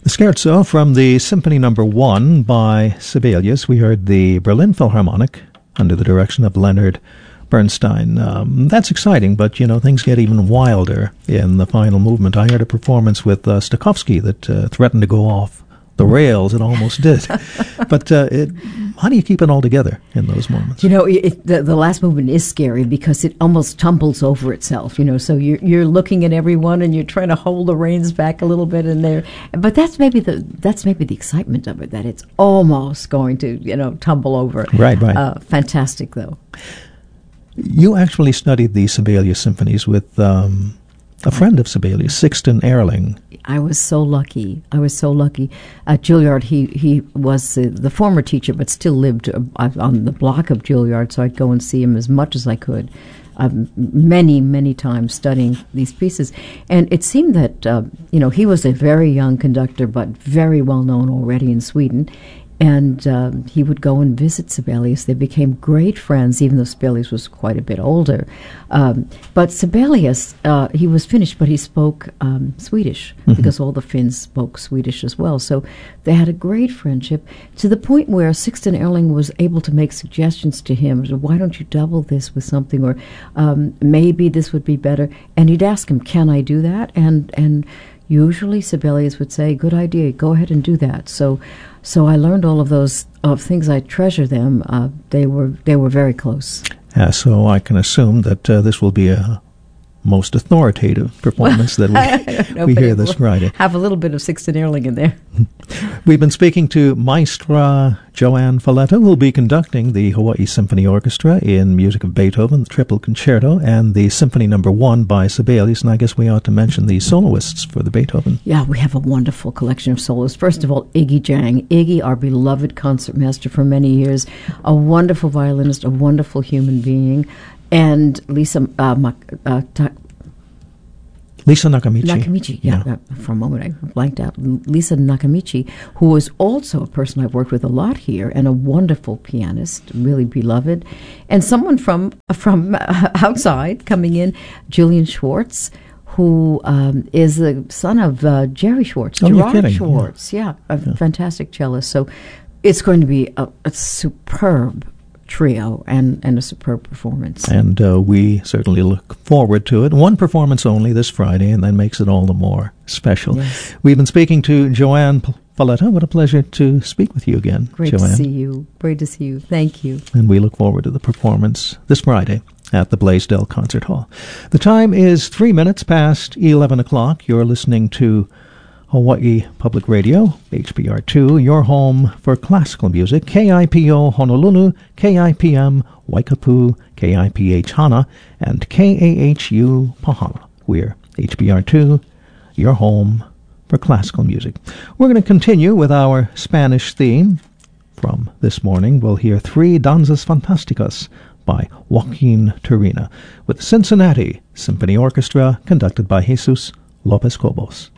Scherzo from the Symphony No. 1 by Sibelius. We heard the Berlin Philharmonic under the direction of Leonard Bernstein. That's exciting, but, things get even wilder in the final movement. I heard a performance with Stokowski that threatened to go off the rails. It almost did. But how do you keep it all together in those moments? The last movement is scary because it almost tumbles over itself, so you're looking at everyone and you're trying to hold the reins back a little bit in there. But that's maybe the excitement of it, that it's almost going to, tumble over. Right. Fantastic, though. You actually studied the Sibelius symphonies with a friend of Sibelius, Sixten Ehrling. I was so lucky. At Juilliard, he was the former teacher, but still lived on the block of Juilliard, so I'd go and see him as much as I could, many, many times studying these pieces. And it seemed that, he was a very young conductor, but very well known already in Sweden. And he would go and visit Sibelius. They became great friends, even though Sibelius was quite a bit older. But Sibelius, he was Finnish, but he spoke Swedish, because all the Finns spoke Swedish as well. So they had a great friendship, to the point where Sixten Ehrling was able to make suggestions to him. Why don't you double this with something? Or maybe this would be better. And he'd ask him, can I do that? And usually Sibelius would say, good idea, go ahead and do that. So I learned all of those things. I treasure them. They were very close. So I can assume that this will be a most authoritative performance that we hear this Friday. Have a little bit of Sixten Ehrling in there. We've been speaking to Maestra Joanne Falletta, who will be conducting the Hawaii Symphony Orchestra in music of Beethoven, the Triple Concerto, and the Symphony No. 1 by Sibelius. And I guess we ought to mention the soloists for the Beethoven. Yeah, we have a wonderful collection of soloists. First of all, Iggy Jang. Iggy, our beloved concertmaster for many years, a wonderful violinist, a wonderful human being. And Lisa Nakamichi. Nakamichi, yeah. For a moment I blanked out. Lisa Nakamichi, who is also a person I've worked with a lot here, and a wonderful pianist, really beloved. And someone from outside coming in, Julian Schwartz, who is the son of Jerry Schwartz. Gerard Schwartz, a fantastic cellist. So it's going to be a superb trio and a superb performance. And we certainly look forward to it. One performance only this Friday, and that makes it all the more special. Yes. We've been speaking to Joanne Falletta. What a pleasure to speak with you again, Great Joanne. to see you. Great to see you. Thank you. And we look forward to the performance this Friday at the Blaisdell Concert Hall. The time is 3 minutes past 11 o'clock. You're listening to Hawaii Public Radio, HPR2, your home for classical music, KIPO Honolulu, KIPM Waikapu, KIPH Hana, and KAHU Pahala. We're HPR2, your home for classical music. We're going to continue with our Spanish theme. From this morning, we'll hear 3 Danzas Fantásticas by Joaquin Turina, with the Cincinnati Symphony Orchestra, conducted by Jesus Lopez Cobos.